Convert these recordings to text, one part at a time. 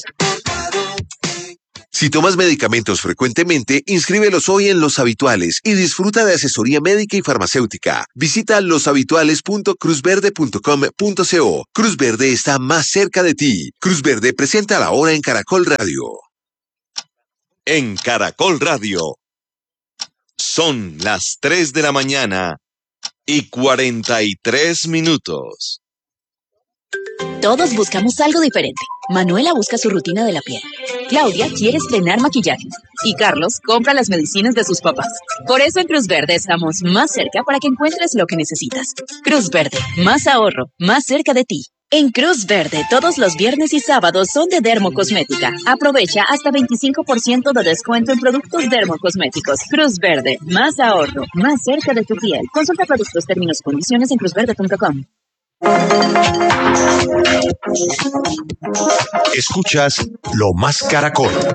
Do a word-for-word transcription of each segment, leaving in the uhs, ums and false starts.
Si tomas medicamentos frecuentemente, inscríbelos hoy en Los Habituales y disfruta de asesoría médica y farmacéutica. Visita los habituales punto cruz verde punto com punto co. Cruz Verde está más cerca de ti. Cruz Verde presenta la hora en Caracol Radio. En Caracol Radio. Son las tres de la mañana y cuarenta y tres minutos. Todos buscamos algo diferente. Manuela busca su rutina de la piel. Claudia quiere estrenar maquillaje. Y Carlos compra las medicinas de sus papás. Por eso en Cruz Verde estamos más cerca para que encuentres lo que necesitas. Cruz Verde, más ahorro, más cerca de ti. En Cruz Verde, todos los viernes y sábados son de Dermocosmética. Aprovecha hasta veinticinco por ciento de descuento en productos dermocosméticos. Cruz Verde, más ahorro, más cerca de tu piel. Consulta productos, términos y condiciones en cruz verde punto com. Escuchas Lo Más Caracol. Lo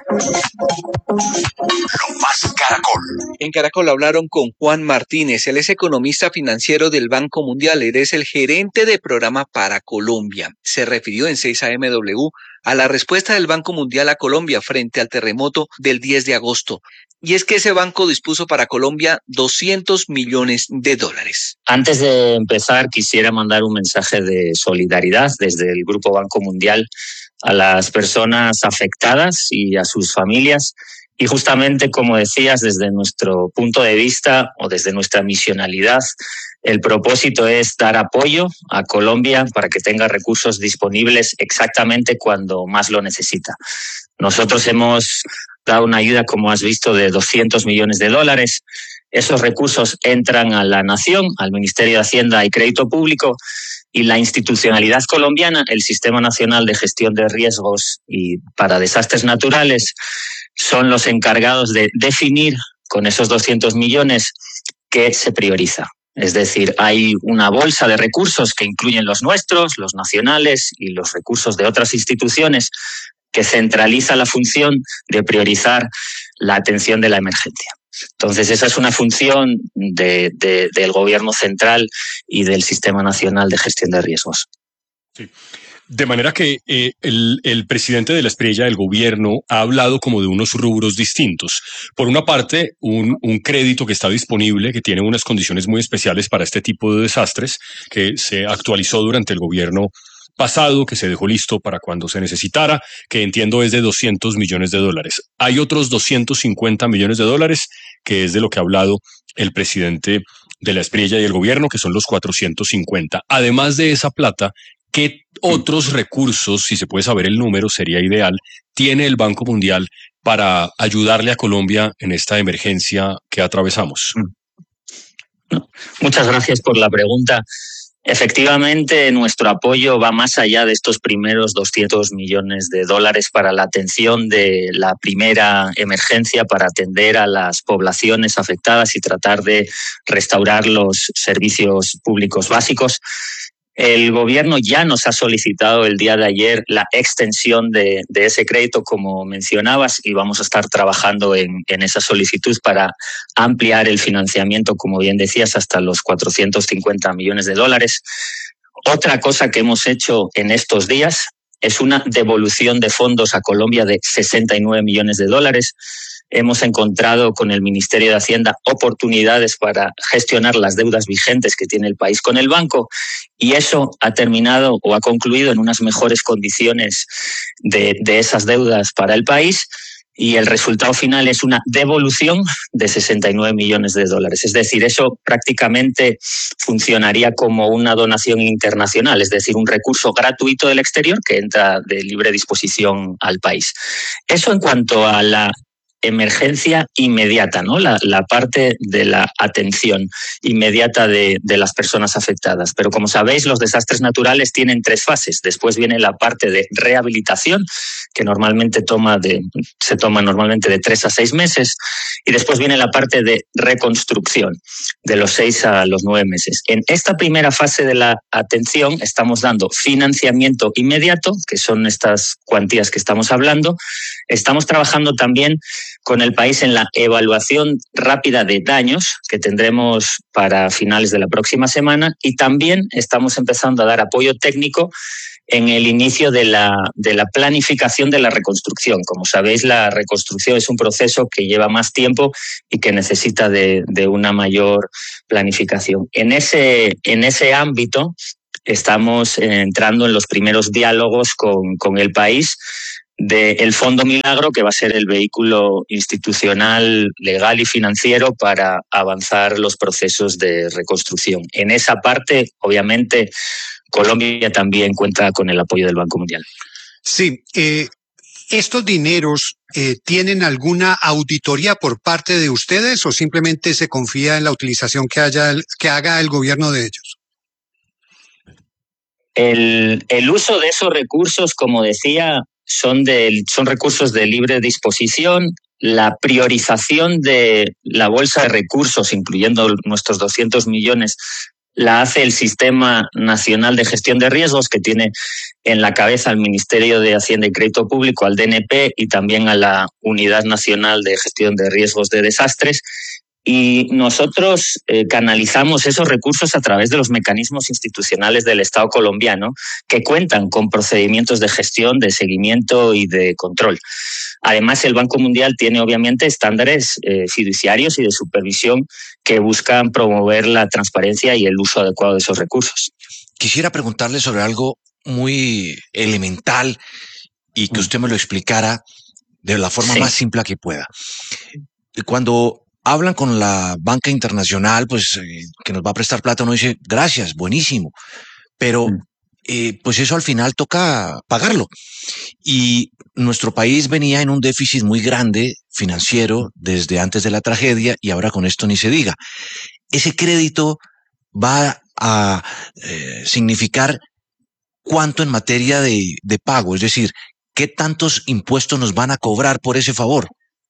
Más Caracol. En Caracol hablaron con Juan Martínez. Él es economista financiero del Banco Mundial. Él es el gerente de programa para Colombia. Se refirió en seis A M W a la respuesta del Banco Mundial a Colombia frente al terremoto del diez de agosto. Y es que ese banco dispuso para Colombia doscientos millones de dólares. Antes de empezar, quisiera mandar un mensaje de solidaridad desde el Grupo Banco Mundial a las personas afectadas y a sus familias. Y justamente, como decías, desde nuestro punto de vista o desde nuestra misionalidad, el propósito es dar apoyo a Colombia para que tenga recursos disponibles exactamente cuando más lo necesita. Nosotros hemos dado una ayuda, como has visto, de doscientos millones de dólares. Esos recursos entran a la Nación, al Ministerio de Hacienda y Crédito Público, y la institucionalidad colombiana, el Sistema Nacional de Gestión de Riesgos y para Desastres Naturales, son los encargados de definir con esos doscientos millones qué se prioriza. Es decir, hay una bolsa de recursos que incluyen los nuestros, los nacionales y los recursos de otras instituciones, que centraliza la función de priorizar la atención de la emergencia. Entonces, esa es una función de, de, del Gobierno central y del Sistema Nacional de Gestión de Riesgos. Sí. De manera que eh, el, el presidente de la Espriella del gobierno ha hablado como de unos rubros distintos. Por una parte, un, un crédito que está disponible, que tiene unas condiciones muy especiales para este tipo de desastres, que se actualizó durante el gobierno pasado, que se dejó listo para cuando se necesitara, que entiendo es de doscientos millones de dólares. Hay otros doscientos cincuenta millones de dólares, que es de lo que ha hablado el presidente de la Espriella y el gobierno, que son los cuatrocientos cincuenta. Además de esa plata, ¿qué otros recursos, si se puede saber el número, sería ideal, tiene el Banco Mundial para ayudarle a Colombia en esta emergencia que atravesamos? Muchas gracias por la pregunta. Efectivamente, nuestro apoyo va más allá de estos primeros doscientos millones de dólares para la atención de la primera emergencia, para atender a las poblaciones afectadas y tratar de restaurar los servicios públicos básicos. El gobierno ya nos ha solicitado el día de ayer la extensión de, de ese crédito, como mencionabas, y vamos a estar trabajando en, en esa solicitud para ampliar el financiamiento, como bien decías, hasta los cuatrocientos cincuenta millones de dólares. Otra cosa que hemos hecho en estos días es una devolución de fondos a Colombia de sesenta y nueve millones de dólares. Hemos encontrado con el Ministerio de Hacienda oportunidades para gestionar las deudas vigentes que tiene el país con el banco, y eso ha terminado o ha concluido en unas mejores condiciones de, de esas deudas para el país, y el resultado final es una devolución de sesenta y nueve millones de dólares. Es decir, eso prácticamente funcionaría como una donación internacional, es decir, un recurso gratuito del exterior que entra de libre disposición al país. Eso en cuanto a la emergencia inmediata, ¿no? La, la parte de la atención inmediata de, de las personas afectadas. Pero como sabéis, los desastres naturales tienen tres fases. Después viene la parte de rehabilitación, que normalmente toma de, se toma normalmente de tres a seis meses, y después viene la parte de reconstrucción, de los seis a los nueve meses. En esta primera fase de la atención estamos dando financiamiento inmediato, que son estas cuantías que estamos hablando. Estamos trabajando también con el país en la evaluación rápida de daños que tendremos para finales de la próxima semana, y también estamos empezando a dar apoyo técnico en el inicio de la, de la planificación de la reconstrucción. Como sabéis, la reconstrucción es un proceso que lleva más tiempo y que necesita de, de una mayor planificación. En ese, en ese ámbito estamos entrando en los primeros diálogos con, con el país del Fondo Milagro, que va a ser el vehículo institucional, legal y financiero para avanzar los procesos de reconstrucción. En esa parte, obviamente, Colombia también cuenta con el apoyo del Banco Mundial. Sí, eh, ¿estos dineros eh, tienen alguna auditoría por parte de ustedes o simplemente se confía en la utilización que, haya, que haga el gobierno de ellos? El, el uso de esos recursos, como decía, son, de, son recursos de libre disposición. La priorización de la bolsa de recursos, incluyendo nuestros doscientos millones, la hace el Sistema Nacional de Gestión de Riesgos, que tiene en la cabeza al Ministerio de Hacienda y Crédito Público, al D N P y también a la Unidad Nacional de Gestión de Riesgos de Desastres. Y nosotros eh, canalizamos esos recursos a través de los mecanismos institucionales del Estado colombiano, que cuentan con procedimientos de gestión, de seguimiento y de control. Además, el Banco Mundial tiene obviamente estándares eh, fiduciarios y de supervisión que buscan promover la transparencia y el uso adecuado de esos recursos. Quisiera preguntarle sobre algo muy elemental y que usted me lo explicara de la forma sí. más simple que pueda. Cuando hablan con la banca internacional, pues eh, que nos va a prestar plata, uno dice, gracias, buenísimo, pero eh, pues eso al final toca pagarlo. Y nuestro país venía en un déficit muy grande financiero desde antes de la tragedia y ahora con esto ni se diga. Ese crédito va a eh, significar cuánto en materia de, de pago, es decir, qué tantos impuestos nos van a cobrar por ese favor.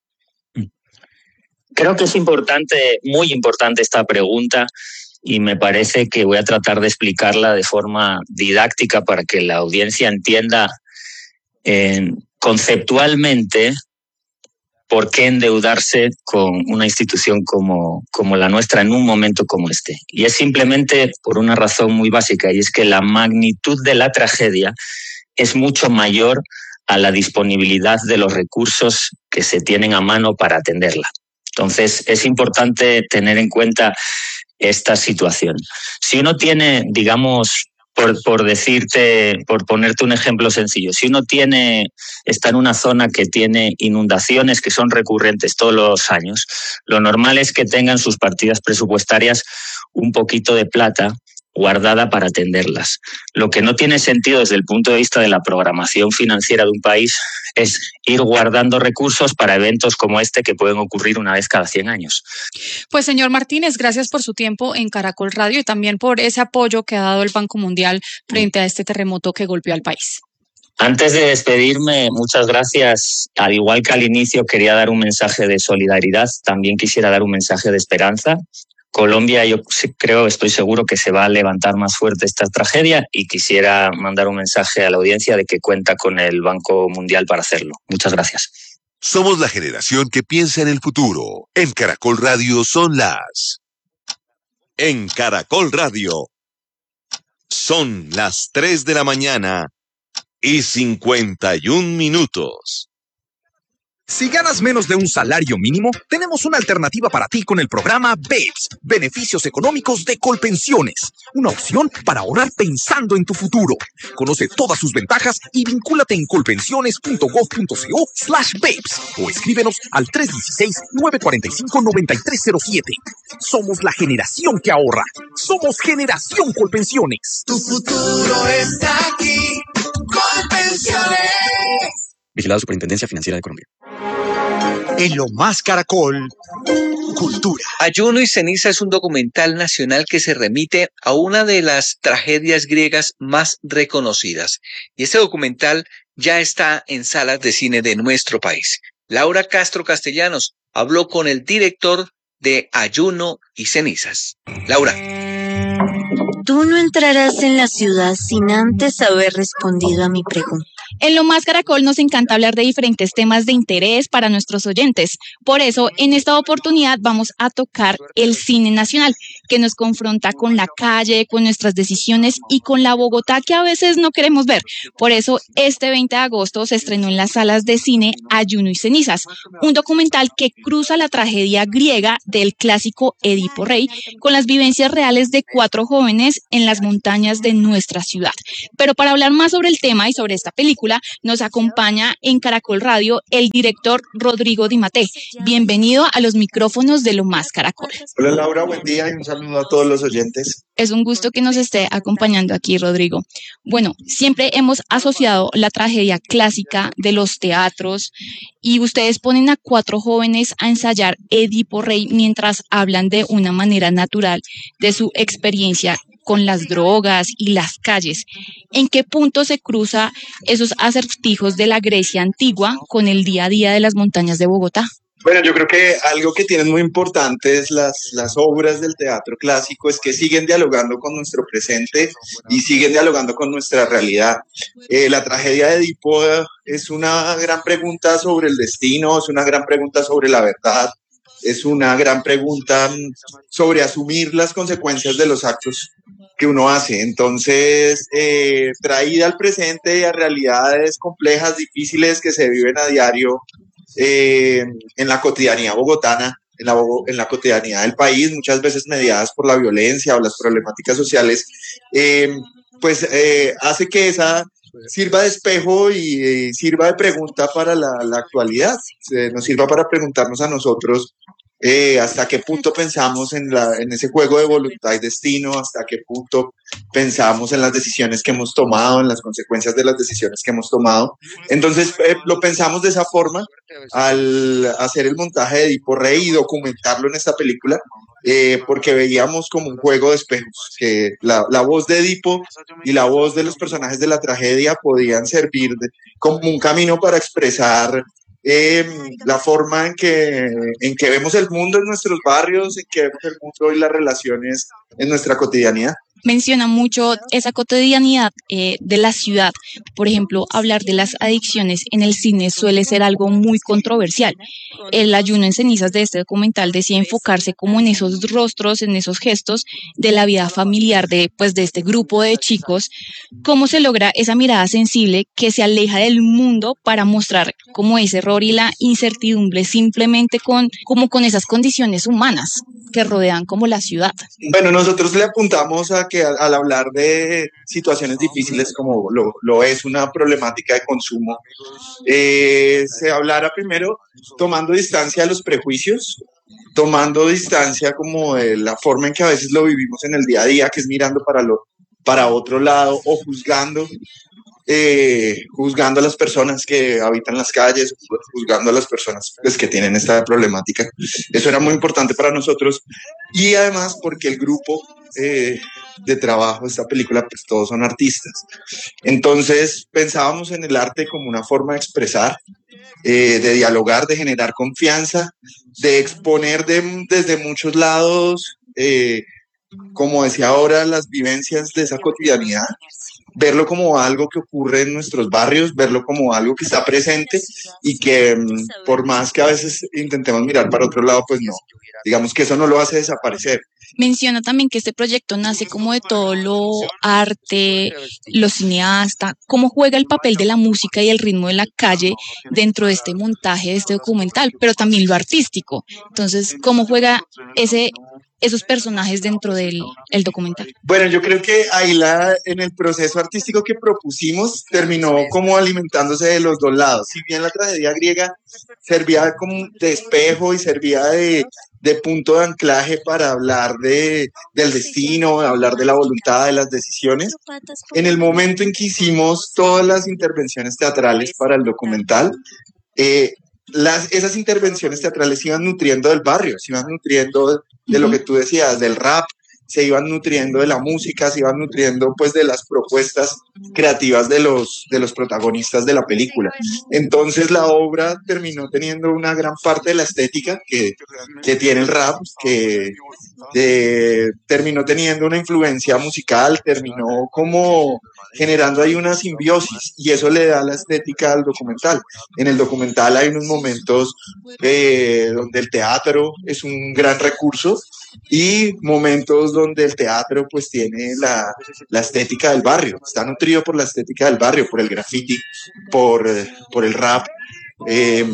Creo que es importante, muy importante esta pregunta, y me parece que voy a tratar de explicarla de forma didáctica para que la audiencia entienda eh, conceptualmente por qué endeudarse con una institución como, como la nuestra en un momento como este. Y es simplemente por una razón muy básica, y es que la magnitud de la tragedia es mucho mayor a la disponibilidad de los recursos que se tienen a mano para atenderla. Entonces, es importante tener en cuenta esta situación. Si uno tiene, digamos, por, por decirte, por ponerte un ejemplo sencillo, si uno tiene, está en una zona que tiene inundaciones que son recurrentes todos los años, lo normal es que tengan sus partidas presupuestarias un poquito de plata guardada para atenderlas. Lo que no tiene sentido desde el punto de vista de la programación financiera de un país es ir guardando recursos para eventos como este que pueden ocurrir una vez cada cien años. Pues señor Martínez, gracias por su tiempo en Caracol Radio y también por ese apoyo que ha dado el Banco Mundial frente a este terremoto que golpeó al país. Antes de despedirme, muchas gracias. Al igual que al inicio quería dar un mensaje de solidaridad, también quisiera dar un mensaje de esperanza. Colombia, yo creo, estoy seguro que se va a levantar más fuerte esta tragedia, y quisiera mandar un mensaje a la audiencia de que cuenta con el Banco Mundial para hacerlo. Muchas gracias. Somos la generación que piensa en el futuro. En Caracol Radio son las... En Caracol Radio son las tres de la mañana y cincuenta y un minutos. Si ganas menos de un salario mínimo, tenemos una alternativa para ti con el programa B E P S, Beneficios Económicos de Colpensiones. Una opción para ahorrar pensando en tu futuro. Conoce todas sus ventajas y vincúlate en colpensiones.gov.co slash B E P S o escríbenos al tres uno seis, nueve cuatro cinco, nueve tres cero siete. Somos la generación que ahorra. Somos Generación Colpensiones. Tu futuro está aquí. Colpensiones. Vigilado Superintendencia Financiera de Colombia. En Lo Más Caracol, cultura. Ayuno y ceniza es un documental nacional que se remite a una de las tragedias griegas más reconocidas. Y este documental ya está en salas de cine de nuestro país. Laura Castro Castellanos habló con el director de Ayuno y cenizas. Laura. Tú no entrarás en la ciudad sin antes haber respondido a mi pregunta. En Lo Más Caracol nos encanta hablar de diferentes temas de interés para nuestros oyentes. Por eso, en esta oportunidad vamos a tocar el cine nacional, que nos confronta con la calle, con nuestras decisiones y con la Bogotá que a veces no queremos ver. Por eso, este veinte de agosto se estrenó en las salas de cine Ayuno y Cenizas, un documental que cruza la tragedia griega del clásico Edipo Rey con las vivencias reales de cuatro jóvenes en las montañas de nuestra ciudad. Pero para hablar más sobre el tema y sobre esta película, nos acompaña en Caracol Radio el director Rodrigo Di Mattei. Bienvenido a los micrófonos de Lo Más Caracol. Hola Laura, buen día y un saludo a todos los oyentes. Es un gusto que nos esté acompañando aquí, Rodrigo. Bueno, siempre hemos asociado la tragedia clásica de los teatros y ustedes ponen a cuatro jóvenes a ensayar Edipo Rey mientras hablan de una manera natural de su experiencia con las drogas y las calles. ¿En qué punto se cruza esos acertijos de la Grecia antigua con el día a día de las montañas de Bogotá? Bueno, yo creo que algo que tienen muy importante es las, las obras del teatro clásico, es que siguen dialogando con nuestro presente y siguen dialogando con nuestra realidad. Eh, la tragedia de Edipo es una gran pregunta sobre el destino, es una gran pregunta sobre la verdad, es una gran pregunta sobre asumir las consecuencias de los actos que uno hace. Entonces, eh, traída al presente y a realidades complejas, difíciles que se viven a diario, Eh, en la cotidianidad bogotana, en la, en la cotidianidad del país, muchas veces mediadas por la violencia o las problemáticas sociales, eh, pues eh, hace que esa sirva de espejo y eh, sirva de pregunta para la, la actualidad, eh, nos sirva para preguntarnos a nosotros eh, hasta qué punto pensamos en, la, en ese juego de voluntad y destino, hasta qué punto pensamos en las decisiones que hemos tomado, en las consecuencias de las decisiones que hemos tomado. Entonces eh, lo pensamos de esa forma al hacer el montaje de Edipo Rey y documentarlo en esta película, eh, porque veíamos como un juego de espejos, que la, la voz de Edipo y la voz de los personajes de la tragedia podían servir de, como un camino para expresar Eh, la forma en que, en que vemos el mundo en nuestros barrios, en que vemos el mundo y las relaciones en nuestra cotidianidad. Menciona mucho esa cotidianidad eh, de la ciudad. Por ejemplo, hablar de las adicciones en el cine suele ser algo muy controversial. El Ayuno en Cenizas de este documental decía enfocarse como en esos rostros, en esos gestos de la vida familiar de, pues, de este grupo de chicos. ¿Cómo se logra esa mirada sensible que se aleja del mundo para mostrar como ese error y la incertidumbre simplemente con, como con esas condiciones humanas que rodean como la ciudad? Bueno, nosotros le apuntamos a que al, al hablar de situaciones difíciles como lo, lo es una problemática de consumo, eh, se hablara primero tomando distancia de los prejuicios, tomando distancia como de la forma en que a veces lo vivimos en el día a día, que es mirando para, lo, para otro lado o juzgando. Eh, juzgando a las personas que habitan las calles, juzgando a las personas pues, que tienen esta problemática. Eso era muy importante para nosotros y además porque el grupo eh, de trabajo de esta película, pues todos son artistas. Entonces pensábamos en el arte como una forma de expresar, eh, de dialogar, de generar confianza, de exponer de, desde muchos lados, eh, como decía ahora, las vivencias de esa cotidianidad, verlo como algo que ocurre en nuestros barrios, verlo como algo que está presente y que por más que a veces intentemos mirar para otro lado, pues no, digamos que eso no lo hace desaparecer. Menciona también que este proyecto nace como de todo lo arte, lo cineasta, cómo juega el papel de la música y el ritmo de la calle dentro de este montaje, de este documental, pero también lo artístico. Entonces, ¿cómo juega ese esos personajes dentro del el documental? Bueno, yo creo que ahí la, en el proceso artístico que propusimos terminó como alimentándose de los dos lados. Si bien la tragedia griega servía como de espejo y servía de, de punto de anclaje para hablar de, del destino, hablar de la voluntad, de las decisiones, en el momento en que hicimos todas las intervenciones teatrales para el documental, eh, Las, esas intervenciones teatrales se iban nutriendo del barrio, se iban nutriendo de, de lo que tú decías, del rap, se iban nutriendo de la música, se iban nutriendo pues de las propuestas creativas de los, de los protagonistas de la película. Entonces la obra terminó teniendo una gran parte de la estética que, que tiene el rap, que eh, terminó teniendo una influencia musical, terminó como generando ahí una simbiosis y eso le da la estética al documental. En el documental hay unos momentos eh, donde el teatro es un gran recurso y momentos donde el teatro pues tiene la, la estética del barrio, está nutrido por la estética del barrio, por el graffiti, por, por el rap, eh,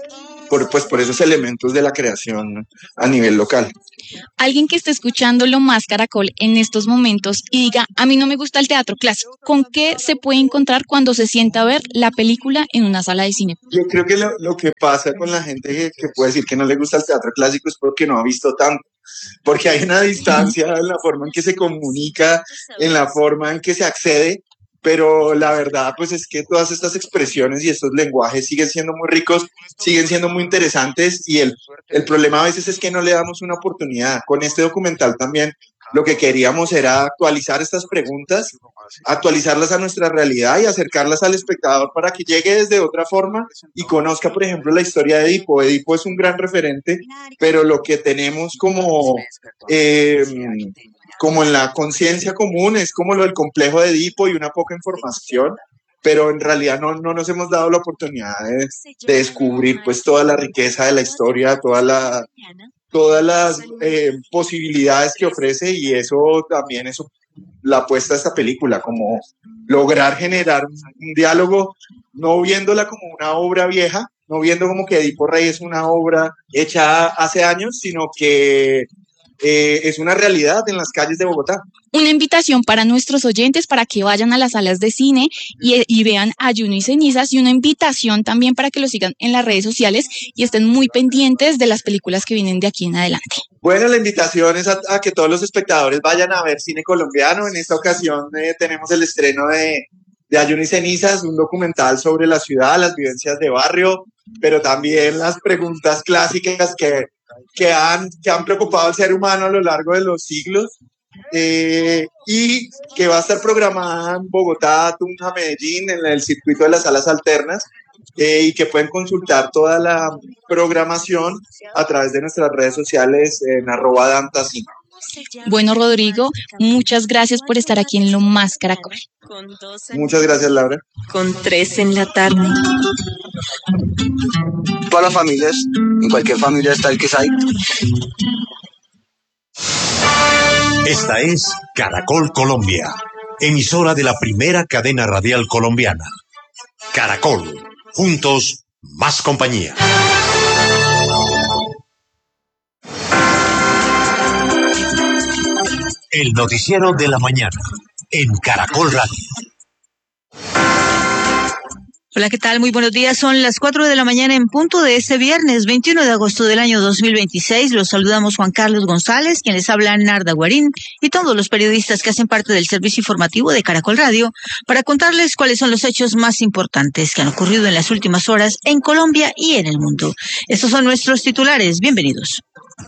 por, pues por esos elementos de la creación a nivel local. Alguien que esté escuchando Lo Más Caracol en estos momentos y diga, a mí no me gusta el teatro clásico, ¿con qué se puede encontrar cuando se sienta a ver la película en una sala de cine? Yo creo que lo, lo que pasa con la gente que, que puede decir que no le gusta el teatro clásico es porque no ha visto tanto, porque hay una distancia en la forma en que se comunica, en la forma en que se accede, pero la verdad pues es que todas estas expresiones y estos lenguajes siguen siendo muy ricos, siguen siendo muy interesantes y el, el problema a veces es que no le damos una oportunidad. Con este documental también lo que queríamos era actualizar estas preguntas, actualizarlas a nuestra realidad y acercarlas al espectador para que llegue desde otra forma y conozca, por ejemplo, la historia de Edipo. Edipo es un gran referente, pero lo que tenemos como... Eh, como en la conciencia común, es como lo del complejo de Edipo y una poca información, pero en realidad no, no nos hemos dado la oportunidad de, de descubrir pues toda la riqueza de la historia, toda la, todas las eh, posibilidades que ofrece y eso también es la apuesta de esta película, como lograr generar un, un diálogo, no viéndola como una obra vieja, no viendo como que Edipo Rey es una obra hecha hace años, sino que Eh, es una realidad en las calles de Bogotá. Una invitación para nuestros oyentes para que vayan a las salas de cine y, y vean Ayuno y Cenizas, y una invitación también para que lo sigan en las redes sociales y estén muy pendientes de las películas que vienen de aquí en adelante. Bueno, la invitación es a, a que todos los espectadores vayan a ver cine colombiano. En esta ocasión eh, tenemos el estreno de, de Ayuno y Cenizas, un documental sobre la ciudad, las vivencias de barrio, pero también las preguntas clásicas que Que han, que han preocupado al ser humano a lo largo de los siglos eh, y que va a estar programada en Bogotá, Tunja, Medellín, en el circuito de las salas alternas eh, y que pueden consultar toda la programación a través de nuestras redes sociales en arroba dantacine. Bueno, Rodrigo, muchas gracias por estar aquí en Lo Más Caracol. Muchas gracias, Laura. Con tres en la tarde. Todas las familias, en cualquier familia está el que sabe. Esta es Caracol Colombia, emisora de la primera cadena radial colombiana. Caracol, juntos, más compañía. El noticiero de la mañana, en Caracol Radio. Hola, ¿qué tal? Muy buenos días. Son las cuatro de la mañana en punto de este viernes veintiuno de agosto del año dos mil veintiséis. Los saludamos Juan Carlos González, quien les habla Narda Guarín, y todos los periodistas que hacen parte del servicio informativo de Caracol Radio para contarles cuáles son los hechos más importantes que han ocurrido en las últimas horas en Colombia y en el mundo. Estos son nuestros titulares. Bienvenidos.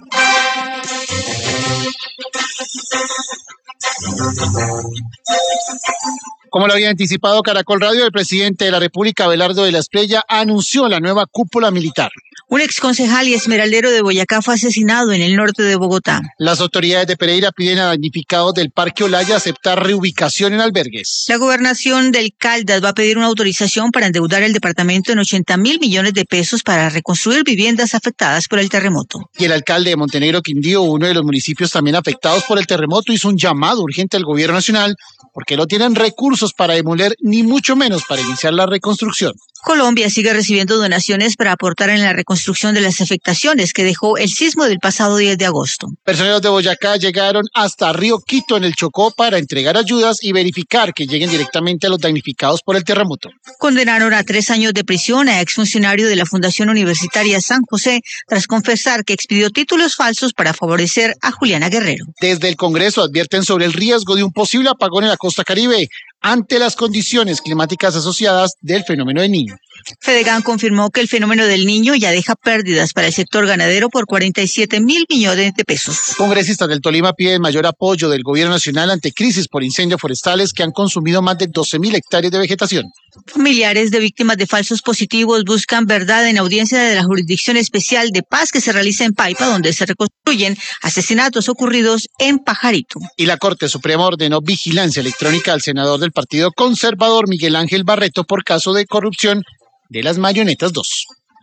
Como lo había anticipado Caracol Radio, el presidente de la República, Abelardo de la Espriella, anunció la nueva cúpula militar. Un exconcejal y esmeraldero de Boyacá fue asesinado en el norte de Bogotá. Las autoridades de Pereira piden a damnificados del Parque Olaya aceptar reubicación en albergues. La gobernación del Caldas va a pedir una autorización para endeudar el departamento en ochenta mil millones de pesos para reconstruir viviendas afectadas por el terremoto. Y el alcalde de Montenegro, Quindío, uno de los municipios también afectados por el terremoto, hizo un llamado urgente al gobierno nacional porque no tienen recursos para demoler ni mucho menos para iniciar la reconstrucción. Colombia sigue recibiendo donaciones para aportar en la reconstrucción de las afectaciones que dejó el sismo del pasado diez de agosto. Personeros de Boyacá llegaron hasta Río Quito en el Chocó para entregar ayudas y verificar que lleguen directamente a los damnificados por el terremoto. Condenaron a tres años de prisión a exfuncionario de la Fundación Universitaria San José tras confesar que expidió títulos falsos para favorecer a Juliana Guerrero. Desde el Congreso advierten sobre el riesgo de un posible apagón en la costa Caribe ante las condiciones climáticas asociadas del fenómeno del Niño. Fedegan confirmó que el fenómeno del Niño ya deja pérdidas para el sector ganadero por cuarenta y siete mil millones de pesos. Congresistas del Tolima piden mayor apoyo del gobierno nacional ante crisis por incendios forestales que han consumido más de doce mil hectáreas de vegetación. Familiares de víctimas de falsos positivos buscan verdad en audiencia de la Jurisdicción Especial de Paz que se realiza en Paipa, donde se reconstruyen asesinatos ocurridos en Pajarito. Y la Corte Suprema ordenó vigilancia electrónica al senador del Partido Conservador, Miguel Ángel Barreto, por caso de corrupción de las Marionetas dos.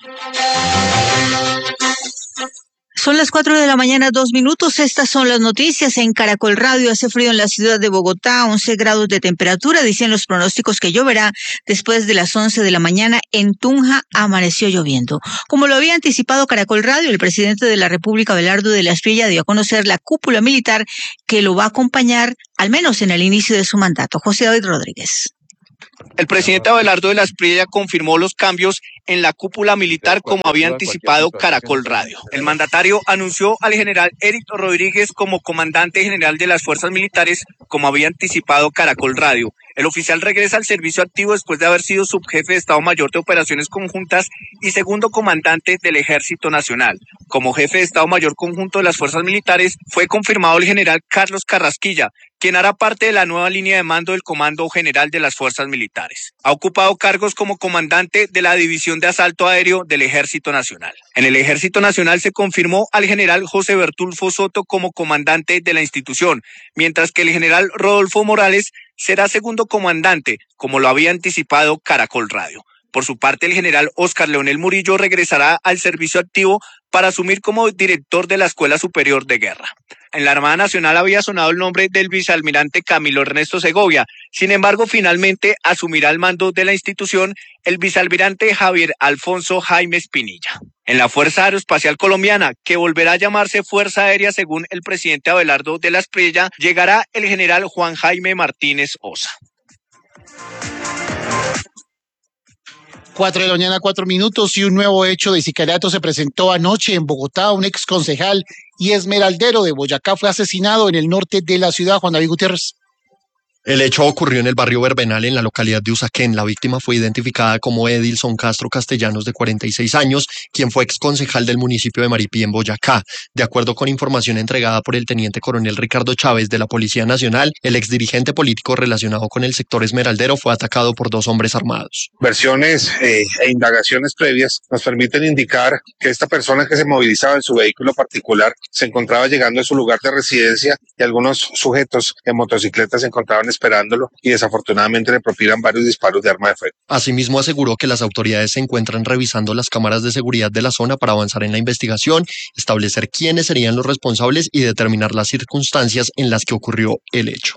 Son las cuatro de la mañana, dos minutos. Estas son las noticias en Caracol Radio. Hace frío en la ciudad de Bogotá, once grados de temperatura. Dicen los pronósticos que lloverá después de las once de la mañana. En Tunja amaneció lloviendo. Como lo había anticipado Caracol Radio, el presidente de la República, Abelardo de la Espriella, dio a conocer la cúpula militar que lo va a acompañar, al menos en el inicio de su mandato. José David Rodríguez. El presidente Abelardo de la Espriella confirmó los cambios en la cúpula militar como había anticipado Caracol Radio. El mandatario anunció al general Eric Rodríguez como comandante general de las fuerzas militares como había anticipado Caracol Radio. El oficial regresa al servicio activo después de haber sido subjefe de Estado Mayor de Operaciones Conjuntas y segundo comandante del Ejército Nacional. Como jefe de Estado Mayor Conjunto de las Fuerzas Militares fue confirmado el general Carlos Carrasquilla, quien hará parte de la nueva línea de mando del Comando General de las Fuerzas Militares. Ha ocupado cargos como comandante de la División de Asalto Aéreo del Ejército Nacional. En el Ejército Nacional se confirmó al general José Bertulfo Soto como comandante de la institución, mientras que el general Rodolfo Morales será segundo comandante, como lo había anticipado Caracol Radio. Por su parte, el general Óscar Leonel Murillo regresará al servicio activo para asumir como director de la Escuela Superior de Guerra. En la Armada Nacional había sonado el nombre del vicealmirante Camilo Ernesto Segovia. Sin embargo, finalmente asumirá el mando de la institución el vicealmirante Javier Alfonso Jaime Espinilla. En la Fuerza Aeroespacial Colombiana, que volverá a llamarse Fuerza Aérea según el presidente Abelardo de la Espriella, llegará el general Juan Jaime Martínez Osa. Cuatro de la mañana, cuatro minutos, y un nuevo hecho de sicariato se presentó anoche en Bogotá. Un ex concejal y esmeraldero de Boyacá fue asesinado en el norte de la ciudad. Juan David Gutiérrez. El hecho ocurrió en el barrio Verbenal, en la localidad de Usaquén. La víctima fue identificada como Edilson Castro Castellanos, de cuarenta y seis años, quien fue exconcejal del municipio de Maripí, en Boyacá. De acuerdo con información entregada por el teniente coronel Ricardo Chávez de la Policía Nacional, el exdirigente político relacionado con el sector esmeraldero fue atacado por dos hombres armados. Versiones eh, e indagaciones previas nos permiten indicar que esta persona que se movilizaba en su vehículo particular se encontraba llegando a su lugar de residencia y algunos sujetos en motocicletas se encontraban esperándolo y desafortunadamente le profilan varios disparos de arma de fuego. Asimismo, aseguró que las autoridades se encuentran revisando las cámaras de seguridad de la zona para avanzar en la investigación, establecer quiénes serían los responsables y determinar las circunstancias en las que ocurrió el hecho.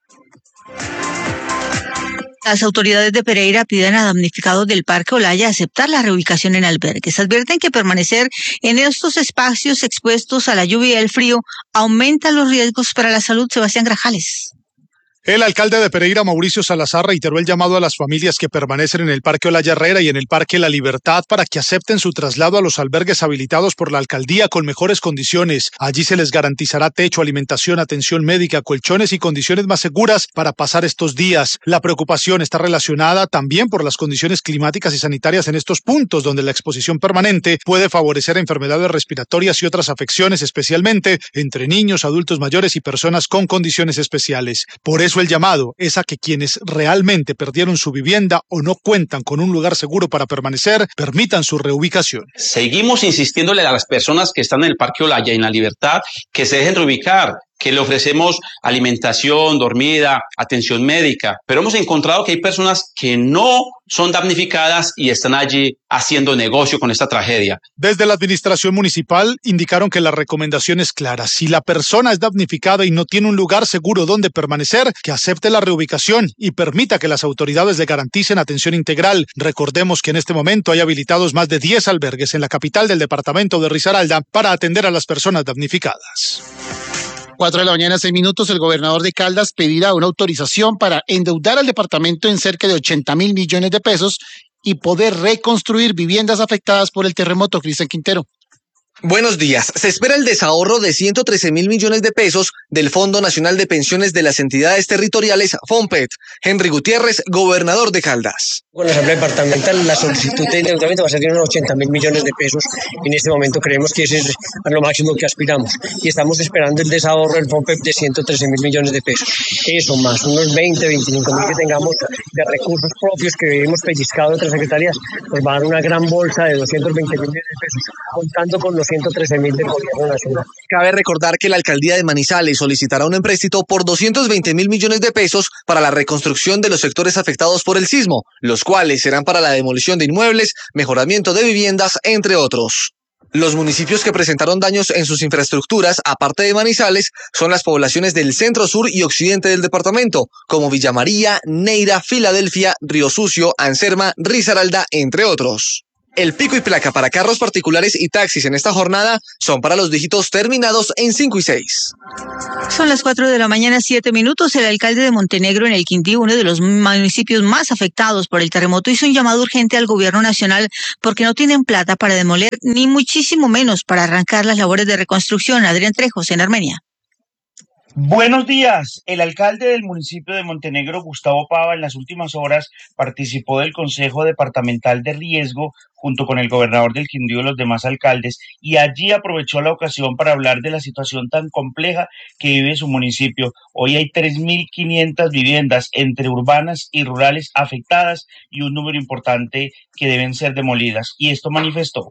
Las autoridades de Pereira piden a damnificados del Parque Olaya aceptar la reubicación en albergues. Advierten que permanecer en estos espacios expuestos a la lluvia y el frío aumenta los riesgos para la salud. Sebastián Grajales. El alcalde de Pereira, Mauricio Salazar, reiteró el llamado a las familias que permanecen en el Parque Olaya Herrera y en el Parque La Libertad para que acepten su traslado a los albergues habilitados por la alcaldía con mejores condiciones. Allí se les garantizará techo, alimentación, atención médica, colchones y condiciones más seguras para pasar estos días. La preocupación está relacionada también por las condiciones climáticas y sanitarias en estos puntos, donde la exposición permanente puede favorecer enfermedades respiratorias y otras afecciones, especialmente entre niños, adultos mayores y personas con condiciones especiales. Por eso el llamado es a que quienes realmente perdieron su vivienda o no cuentan con un lugar seguro para permanecer, permitan su reubicación. Seguimos insistiéndole a las personas que están en el Parque Olaya y en La Libertad que se dejen reubicar, que le ofrecemos alimentación, dormida, atención médica, pero hemos encontrado que hay personas que no son damnificadas y están allí haciendo negocio con esta tragedia. Desde la administración municipal indicaron que la recomendación es clara. Si la persona es damnificada y no tiene un lugar seguro donde permanecer, que acepte la reubicación y permita que las autoridades le garanticen atención integral. Recordemos que en este momento hay habilitados más de diez albergues en la capital del departamento de Risaralda para atender a las personas damnificadas. Cuatro de la mañana, seis minutos, el gobernador de Caldas pedirá una autorización para endeudar al departamento en cerca de ochenta mil millones de pesos y poder reconstruir viviendas afectadas por el terremoto. Cristian Quintero. Buenos días. Se espera el desahorro de ciento trece mil millones de pesos del Fondo Nacional de Pensiones de las Entidades Territoriales, FONPET. Henry Gutiérrez, gobernador de Caldas. Con la Asamblea Departamental, la solicitud de endeudamiento va a ser de unos ochenta mil millones de pesos. En este momento creemos que ese es lo máximo que aspiramos. Y estamos esperando el desahorro del FONPET de ciento trece mil millones de pesos. Eso más unos veinte, veinticinco mil que tengamos de recursos propios que hemos pellizcado de otras secretarías, pues va a dar una gran bolsa de doscientos veinte mil millones de pesos, contando con los ciento trece mil del gobierno nacional. Cabe recordar que la alcaldía de Manizales solicitará un empréstito por doscientos veinte mil millones de pesos para la reconstrucción de los sectores afectados por el sismo, los cuales serán para la demolición de inmuebles, mejoramiento de viviendas, entre otros. Los municipios que presentaron daños en sus infraestructuras, aparte de Manizales, son las poblaciones del centro, sur y occidente del departamento, como Villa María, Neira, Filadelfia, Río Sucio, Anserma, Risaralda, entre otros. El pico y placa para carros particulares y taxis en esta jornada son para los dígitos terminados en cinco y seis. Son las cuatro de la mañana, siete minutos. El alcalde de Montenegro, en el Quindío, uno de los municipios más afectados por el terremoto, hizo un llamado urgente al gobierno nacional porque no tienen plata para demoler, ni muchísimo menos para arrancar las labores de reconstrucción. Adrián Trejos, en Armenia. Buenos días. El alcalde del municipio de Montenegro, Gustavo Pava, en las últimas horas participó del Consejo Departamental de Riesgo junto con el gobernador del Quindío y los demás alcaldes, y allí aprovechó la ocasión para hablar de la situación tan compleja que vive su municipio. Hoy hay tres mil quinientas viviendas entre urbanas y rurales afectadas y un número importante que deben ser demolidas, y esto manifestó.